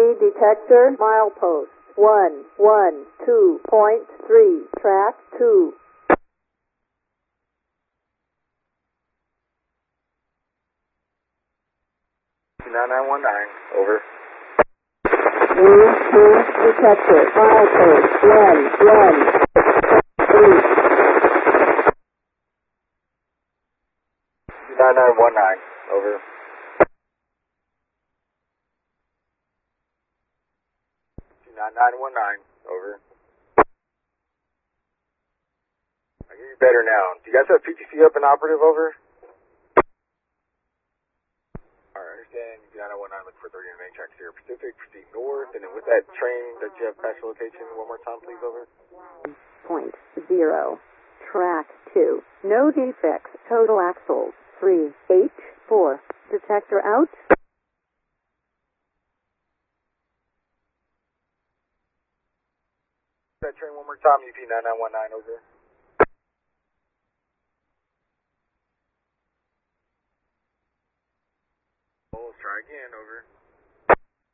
detector, milepost 112.3, track 2. Over. Move detector, milepost 113. 9919, over. 9919, over. I hear you better now. Do you guys have PTC up and operative, over? Alright, understand. 9919, look for 30 in main track Sierra Pacific, proceed north, and then with that train that you have past your location, one more time, please, over. .0, track 2. No defects, total axles 3H4. Detector out. That train one more time, UP 9919, over. Let's try again, over.